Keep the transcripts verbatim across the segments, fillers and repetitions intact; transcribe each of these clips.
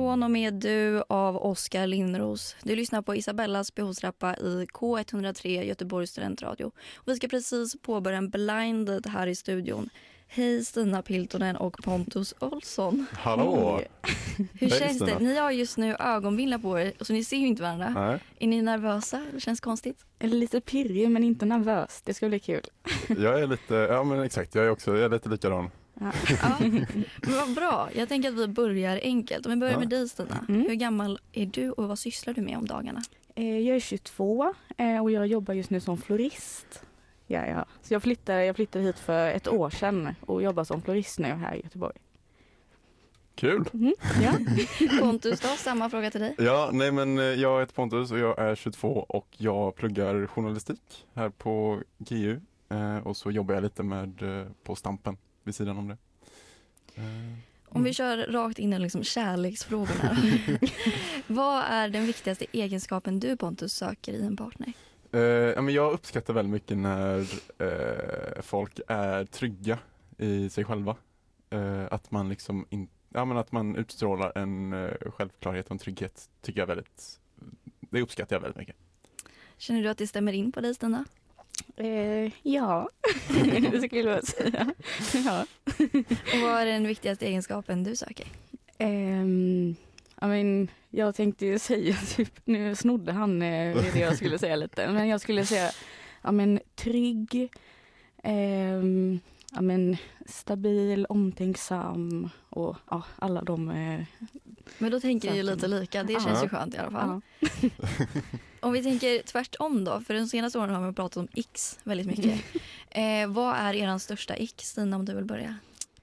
Från och med du av Oskar Lindros. Du lyssnar på Isabellas behovstrappa i K ett noll tre Göteborgs studentradio. Och vi ska precis påbörja en blinded här i studion. Hej Stina Piltonen och Pontus Olsson. Hallå! Hur känns det? Ni har just nu ögonbindlar på er, så ni ser ju inte varandra. Nej. Är ni nervösa? Det känns konstigt. Lite pirrig men inte nervös. Det ska bli kul. Jag är lite, ja men exakt, jag är också jag är lite likadan. Ja. Ja, men vad bra. Jag tänker att vi börjar enkelt. Om vi börjar ja. med dig Stina. Mm. Hur gammal är du och vad sysslar du med om dagarna? Jag är tjugotvå och jag jobbar just nu som florist. Ja, ja. Så jag flyttade, jag flyttade hit för ett år sedan och jobbar som florist nu här i Göteborg. Kul! Mm, ja. Pontus då, samma fråga till dig. Ja, nej men jag heter Pontus och jag är tjugotvå och jag pluggar journalistik här på G U. Eh, och så jobbar jag lite med eh, på Stampen vid sidan om det. Eh, om vi kör rakt in i liksom kärleksfrågorna. Vad är den viktigaste egenskapen du Pontus söker i en partner? Uh, men jag uppskattar väldigt mycket när uh, folk är trygga i sig själva. Uh, att man liksom in, ja, men att man utstrålar en uh, självklarhet och en trygghet tycker jag väldigt, det uppskattar jag väldigt mycket. Känner du att det stämmer in på dig Stina? Uh, ja, det skulle jag säga. Ja. Och vad är den viktigaste egenskapen du söker? Um... I mean, jag tänkte ju säga, typ, nu snodde han eh, det jag skulle säga lite. Men jag skulle säga, ja men trygg, eh, ja men stabil, omtänksam och ja, alla de... Eh, men då tänker vi ju lite lika, det känns ja. ju skönt i alla fall. Ja. Om vi tänker tvärtom då, för de senaste åren har vi pratat om X väldigt mycket. eh, vad är er största X, Stina, om du vill börja?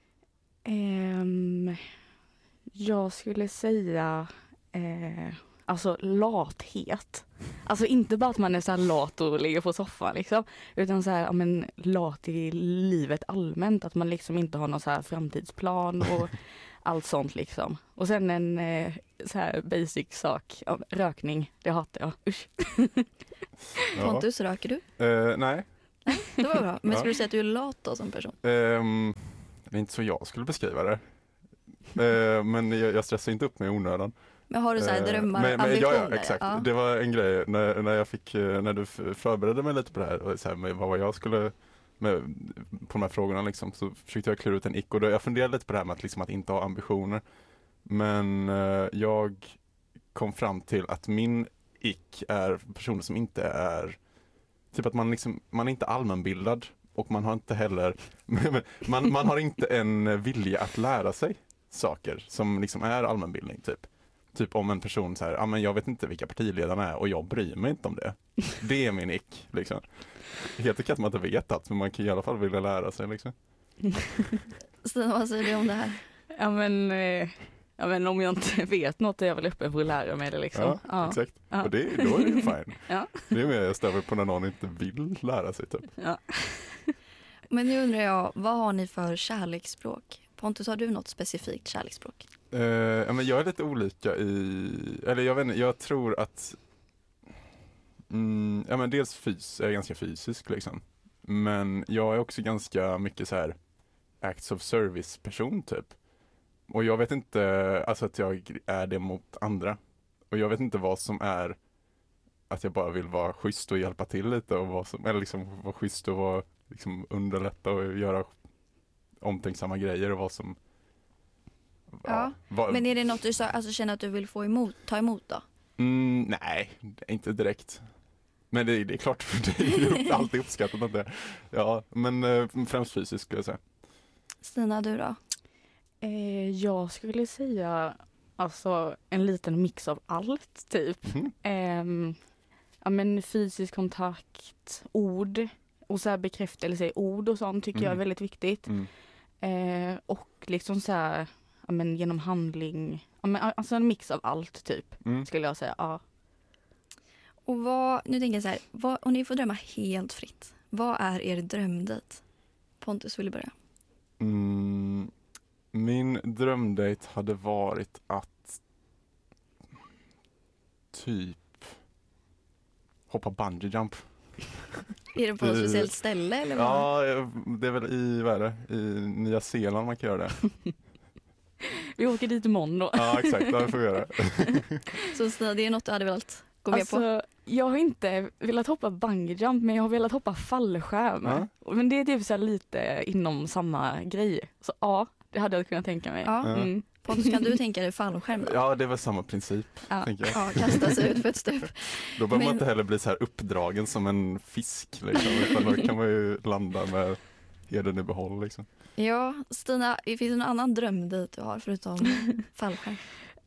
Um, Jag skulle säga eh, alltså lathet. Alltså inte bara att man är så här lat och ligger på soffan liksom, utan så här, ja, men lat i livet allmänt, att man liksom inte har någon så här framtidsplan och allt sånt liksom. Och sen en eh, så här basic sak, ja, rökning, det hatar jag. Usch. Ja. Pontus, röker du? Uh, nej. Nej, det var bra. Men skulle du säga att du är lat då som person? Um, det är inte så jag skulle beskriva det. Uh, men jag, jag stressar inte upp mig i onödan. Men har du så här uh, drömmar, men, men, ambitioner? Ja, ja exakt. Ja. Det var en grej när, när jag fick, när du förberedde mig lite på det här, och så här med vad jag skulle med, på de här frågorna liksom, så försökte jag klura ut en ick, och då, jag funderade lite på det här med att, liksom, att inte ha ambitioner. Men uh, jag kom fram till att min ick är personer som inte är typ att man liksom, man är inte allmänbildad. Och man har inte heller man, man har inte en vilja att lära sig saker som liksom är allmänbildning typ. Typ om en person så här, ja men jag vet inte vilka partiledarna är och jag bryr mig inte om det. Det är min ick liksom. Helt okej att man inte vet allt, men man kan i alla fall vilja lära sig liksom. Stina, vad säger du om det här? Ja men, eh, ja men om jag inte vet något är jag väl uppe för att lära mig det liksom. Ja, ja. Exakt. Ja. Och det, då är det ju fine. Ja. Det är mer jag stämmer på när någon inte vill lära sig typ. Ja. Men nu undrar jag, vad har ni för kärleksspråk? Pontus, har du något specifikt kärleksspråk? Uh, ja, men jag är lite olika i, eller jag vet inte, jag tror att mm, ja men dels fys, jag är ganska fysisk liksom. Men jag är också ganska mycket så här acts of service person typ. Och jag vet inte, alltså att jag är det mot andra. Och jag vet inte vad som är att jag bara vill vara schysst och hjälpa till lite, och vad som, eller liksom vara schysst och vara, liksom underlätta och göra omtänksamma grejer, och vad som ja, ja vad, men är det något du så, alltså, känner att du vill få emot, ta emot då? Mm, nej, inte direkt. Men det, det är klart, för det är ju alltid uppskattat att det. Ja, men eh, främst fysiskt skulle jag säga. Stina, du då? Eh, jag skulle säga alltså en liten mix av allt typ. Mm. Eh, ja men fysisk kontakt, ord och så här bekräftelse i ord och sånt tycker mm. jag är väldigt viktigt. Mm. Eh, och liksom så här, ja men genom handling, ja men alltså en mix av allt typ mm. skulle jag säga. Ja. Och vad, nu tänker jag så här, vad, om ni får drömma helt fritt, vad är er drömdejt? Pontus, vill du börja? Mm, min drömdejt hade varit att typ hoppa bungee jump. Är det på ett speciellt ställe eller vad? Ja, det är väl i, vad är det, i Nya Zeeland man kan göra det. Vi åker dit imorgon då. Ja, exakt. Det får vi göra. Så Stina, det är något du hade velat gå med på? Alltså, jag har inte velat hoppa bungee jump, men jag har velat hoppa fallskärm. Ja. Men det är typ så här lite inom samma grej. Så ja, det hade jag kunnat tänka mig. Ja. Mm. Pontus, kan du tänka dig fallskärm då? Ja, det är väl samma princip, Ja. tänker jag. Ja, kasta sig ut för ett stup. Då behöver Men- man inte heller bli så här uppdragen som en fisk, liksom, utan då kan man ju landa med heden i behåll. Liksom. Ja, Stina, finns det någon annan dröm dit du har förutom fallskärm?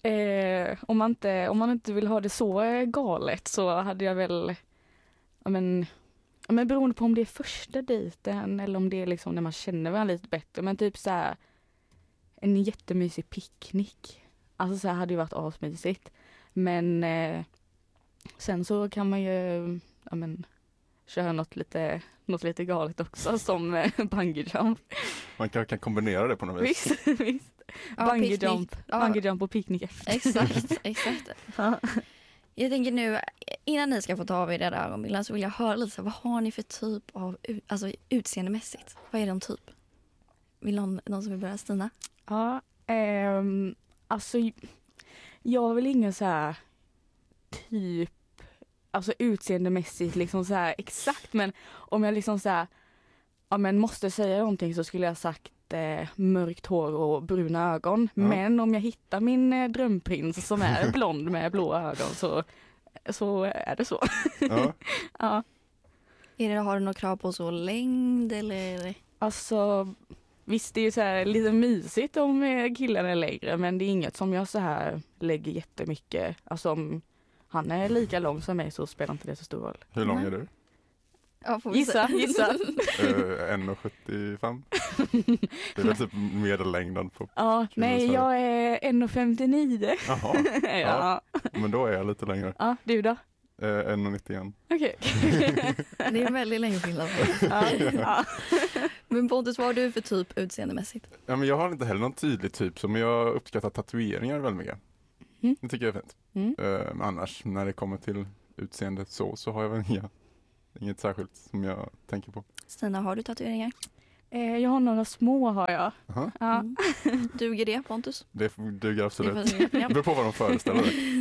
Eh, om, man inte, om man inte vill ha det så galet så hade jag väl, ja men, ja men beroende på om det är första dejten eller om det är liksom när man känner varandra lite bättre, men typ så här en jättemysig picknick. Alltså så här hade ju varit asmysigt. Men eh, sen så kan man ju, ja men, köra något lite, något lite galet också som eh, bungee jump. Man kan, kan kombinera det på något vis. Visst, visst. Ja, Bungee picknick. jump, Ja. bungee jump och picknick efter. Exakt, exakt. Jag tänker nu, innan ni ska få ta av er era ögonbilder så vill jag höra lite, så här, vad har ni för typ av ut- alltså, utseendemässigt? Vad är det en typ? Vill någon, någon som vill börja? Stina? Ja, ehm, alltså jag är väl ingen så här typ, alltså utseendemässigt liksom så här exakt, men om jag liksom så här, ja men måste säga någonting så skulle jag sagt eh, mörkt hår och bruna ögon. Ja. Men om jag hittar min eh, drömprins som är blond med blå ögon så, så är det så. Ja. Ja, Är det, har du några krav på så längd eller? alltså visst det är ju så här lite mysigt om eh, killen är längre, men det är inget som jag så här lägger jättemycket. Alltså om han är lika lång som mig så spelar inte det så stor roll. Hur lång Nej. är du? Ja, får vi Gissa, se. gissa. Uh, en komma sjuttiofem. Det är väl typ medellängden på... Ja, nej, jag är en komma femtionio. Jaha, Ja. men då är jag lite längre. Ja, du då? Uh, en komma nittioen. Okej. Det är en väldigt länge skillnad. Ja, ja. Men Pontus, vad har du för typ utseendemässigt? Ja, men jag har inte heller någon tydlig typ, så men jag uppskattar tatueringar väldigt mycket. Mm. Det tycker jag är fint. Mm. Uh, men annars, när det kommer till utseendet så, så har jag väl inga, inget särskilt som jag tänker på. Stina, har du tatueringar? Eh, jag har några små har jag. Aha. Ja. Mm. Duger det, Pontus? Det duger absolut. Det får- ja. Det beror på vad de föreställer.